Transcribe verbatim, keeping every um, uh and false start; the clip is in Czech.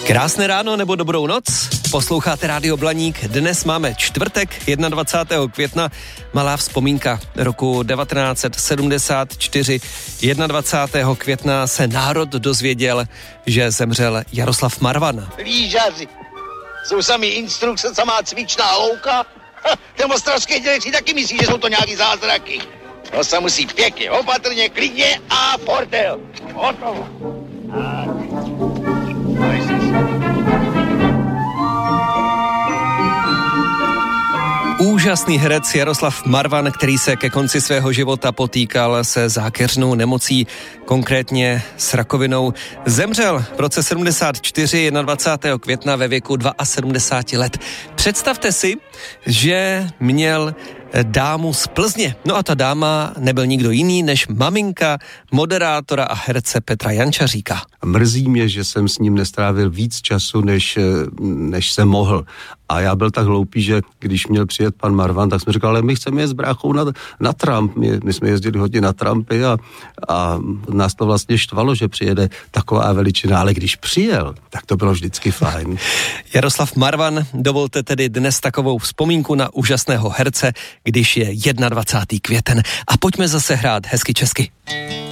Krásné ráno nebo dobrou noc, posloucháte Rádio Blaník, dnes máme čtvrtek, dvacátého prvního května, malá vzpomínka roku devatenáct set sedmdesát čtyři, dvacátého prvního května se národ dozvěděl, že zemřel Jaroslav Marvan. Lížaři, jsou sami instrukce, samá cvičná louka, ten ostravský dělec si taky myslí, že jsou to nějaký zázraky. To se musí pěkně, opatrně, klidně a portel. Hotovo. Úžasný herec Jaroslav Marvan, který se ke konci svého života potýkal se zákeřnou nemocí, konkrétně s rakovinou, zemřel v roce sedmdesát čtyři, dvacátého prvního května ve věku sedmdesáti dvou let. Představte si, že měl dámu z Plzně. No a ta dáma nebyl nikdo jiný než maminka moderátora a herce Petra Jančaříka. Mrzí mě, že jsem s ním nestrávil víc času, než, než jsem mohl. A já byl tak hloupý, že když měl přijet pan Marvan, tak jsme říkali, ale my chceme jet s bráchou na, na Trump. My, my jsme jezdili hodně na Trumpy a, a nás to vlastně štvalo, že přijede taková veličina. Ale když přijel, tak to bylo vždycky fajn. Jaroslav Marvan, dovolte tedy dnes takovou vzpomínku na úžasného herce, když je dvacátého prvního květen. A pojďme zase hrát hezky česky.